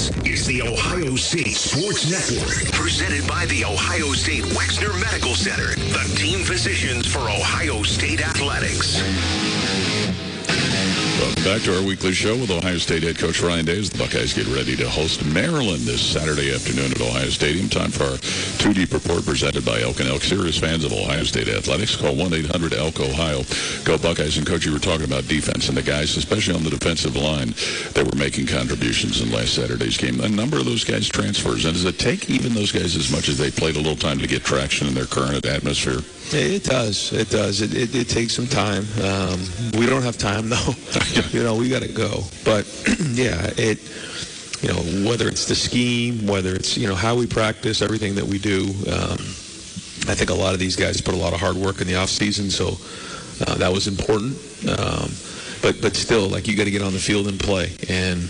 is the Ohio State Sports Network, presented by the Ohio State Wexner Medical Center, the team physicians for Ohio State Athletics. Welcome back to our weekly show with Ohio State head coach Ryan Day as the Buckeyes get ready to host Maryland this Saturday afternoon at Ohio Stadium. Time for our 2 Deep Report presented by Elk & Elk. Serious fans of Ohio State athletics, call 1-800-ELK-OHIO. Go Buckeyes. And Coach, you were talking about defense and the guys, especially on the defensive line, that were making contributions in last Saturday's game. A number of those guys transfers. And does it take even those guys as much as they played a little time to get traction in their current atmosphere? It does. It does. It takes some time. We don't have time, though. We got to go. But, yeah, whether it's the scheme, whether it's, how we practice, everything that we do, I think a lot of these guys put a lot of hard work in the off season, so that was important. But still, you got to get on the field and play. And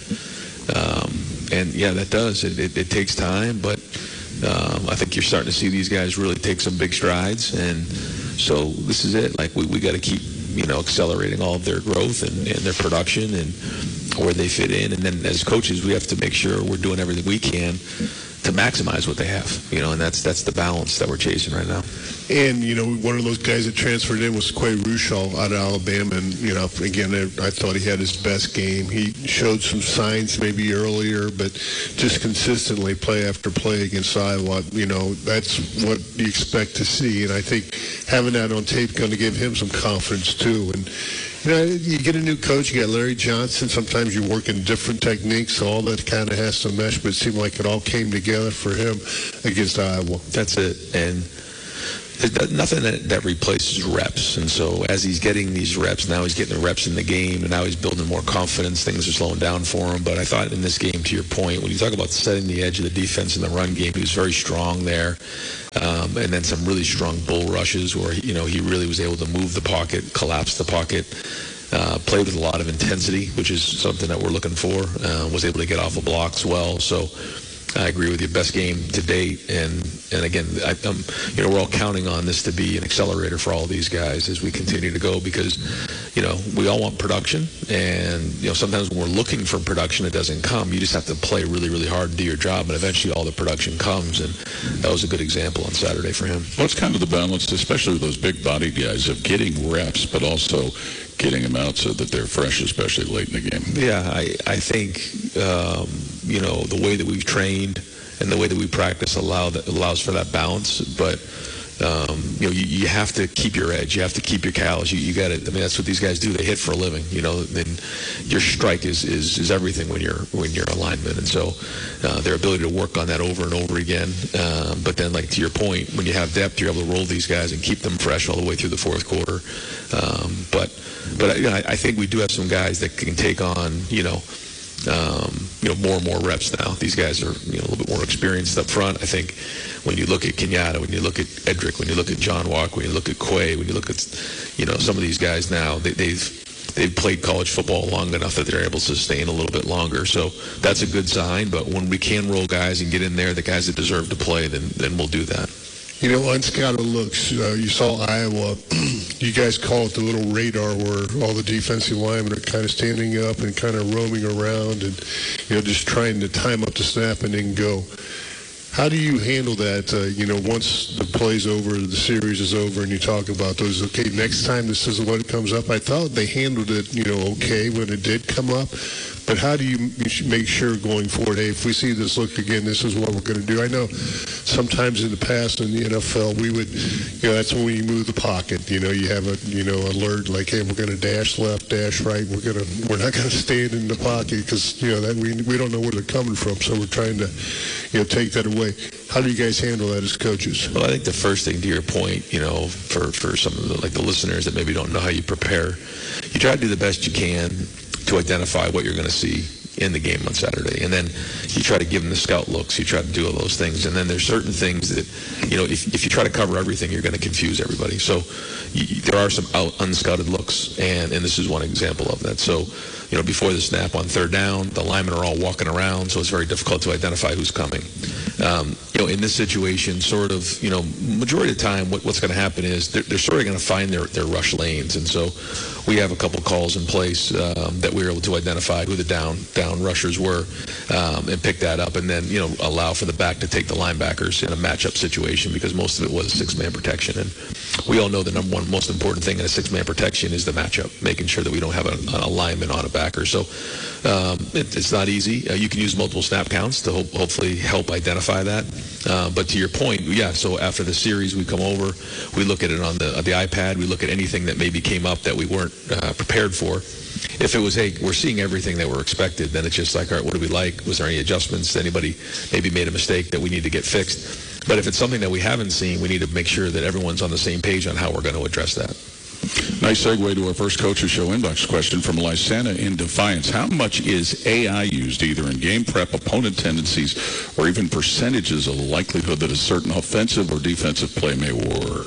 yeah, that does. It takes time, but I think you're starting to see these guys really take some big strides, and so this is it. We got to keep, accelerating all of their growth and their production and where they fit in. And then as coaches, we have to make sure we're doing everything we can to maximize what they have, and that's the balance that we're chasing right now. And, one of those guys that transferred in was Quay Ruschel out of Alabama. And, again, I thought he had his best game. He showed some signs maybe earlier, but just consistently play after play against Iowa, that's what you expect to see. And I think having that on tape is going to give him some confidence, too. And, you get a new coach, you got Larry Johnson. Sometimes you're working different techniques, so all that kind of has to mesh, but it seemed like it all came together for him against Iowa. That's it. And there's nothing that replaces reps. And so as he's getting these reps, now he's getting the reps in the game, and now he's building more confidence. Things are slowing down for him. But I thought in this game, to your point, when you talk about setting the edge of the defense in the run game, he was very strong there. And then some really strong bull rushes where, he really was able to move the pocket, collapse the pocket, played with a lot of intensity, which is something that we're looking for, was able to get off the blocks well. So I agree with you. Best game to date. And again, we're all counting on this to be an accelerator for all these guys as we continue to go because, we all want production. And, sometimes when we're looking for production, it doesn't come. You just have to play really, really hard and do your job. And eventually all the production comes. And that was a good example on Saturday for him. What's kind of the balance, especially with those big-bodied guys, of getting reps, but also getting them out so that they're fresh, especially late in the game? Yeah, I think, the way that we've trained and the way that we practice allows for that balance. But, you have to keep your edge. You have to keep your calories. You got to, that's what these guys do. They hit for a living, and your strike is everything when you're a lineman. And so their ability to work on that over and over again. But then, to your point, when you have depth, you're able to roll these guys and keep them fresh all the way through the fourth quarter. But I think we do have some guys that can take on, more and more reps now. These guys are, a little bit more experienced up front. I think when you look at Kenyatta, when you look at Edric, when you look at John Walk, when you look at Quay, when you look at, some of these guys now, they've played college football long enough that they're able to sustain a little bit longer. So that's a good sign. But when we can roll guys and get in there, the guys that deserve to play, then we'll do that. Unscouted looks. You saw Iowa. You guys call it the little radar where all the defensive linemen are kind of standing up and kind of roaming around and, just trying to time up the snap and then go. How do you handle that, once the play's over, the series is over, and you talk about those, okay, next time this is what comes up? I thought they handled it, okay when it did come up. But how do you make sure going forward, hey, if we see this look again, this is what we're going to do? I know sometimes in the past in the NFL, we would, that's when we move the pocket. You have a, alert like, hey, we're going to dash left, dash right. We're not going to stand in the pocket because, that we don't know where they're coming from. So we're trying to, take that away. How do you guys handle that as coaches? Well, I think the first thing, to your point, for some of the listeners that maybe don't know how you prepare, you try to do the best you can to identify what you're going to see in the game on Saturday. And then you try to give them the scout looks. You try to do all those things. And then there's certain things that, if you try to cover everything, you're going to confuse everybody. So there are some unscouted looks, and this is one example of that. So, before the snap on third down, the linemen are all walking around, so it's very difficult to identify who's coming. In this situation, sort of, majority of the time, what's going to happen is they're sort of going to find their rush lanes. And so we have a couple calls in place that we were able to identify who the down rushers were and pick that up, and then, allow for the back to take the linebackers in a matchup situation, because most of it was six-man protection. And we all know the number one most important thing in a six-man protection is the matchup, making sure that we don't have an alignment on a backer. So it's not easy. You can use multiple snap counts to hopefully help identify that. But to your point, so after the series, we come over, we look at it on the iPad, we look at anything that maybe came up that we weren't prepared for. If it was, hey, we're seeing everything that we're expected, then it's just like, all right, what do we like? Was there any adjustments? Anybody maybe made a mistake that we need to get fixed? But if it's something that we haven't seen, we need to make sure that everyone's on the same page on how we're going to address that. Nice segue to our first Coach's Show inbox question from Lysana in Defiance. How much is AI used either in game prep, opponent tendencies, or even percentages of the likelihood that a certain offensive or defensive play may work?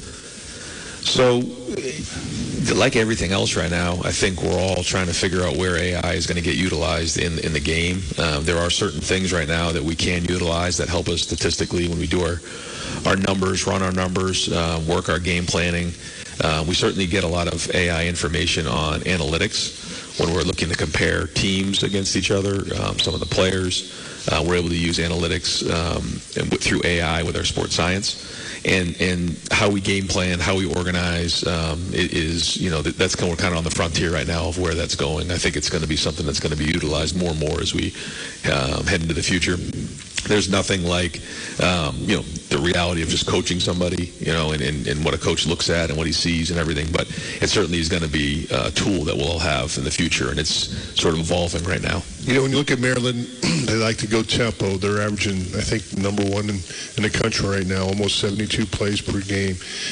So, like everything else right now, I think we're all trying to figure out where AI is going to get utilized in the game. There are certain things right now that we can utilize that help us statistically when we do our numbers, run our numbers, work our game planning. We certainly get a lot of AI information on analytics when we're looking to compare teams against each other, some of the players. We're able to use analytics through AI with our sports science. And how we game plan, how we organize, that's kind of on the frontier right now of where that's going. I think it's going to be something that's going to be utilized more and more as we head into the future. There's nothing like, the reality of just coaching somebody, and what a coach looks at and what he sees and everything. But it certainly is going to be a tool that we'll have in the future, and it's sort of evolving right now. When you look at Maryland, they like to go tempo. They're averaging, I think, number one in the country right now, almost 72 plays per game.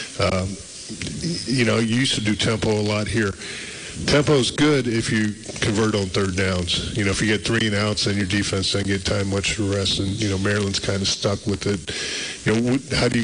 You used to do tempo a lot here. Tempo is good if you convert on third downs. If you get 3 and outs, then your defense doesn't get time much to rest. And, Maryland's kind of stuck with it. How do you